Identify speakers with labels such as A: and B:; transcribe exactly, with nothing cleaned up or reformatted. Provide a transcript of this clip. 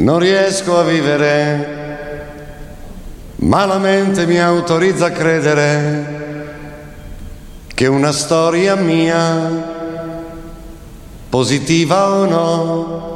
A: non riesco a vivere, ma la mente mi autorizza a credere che una storia mia, positiva o no,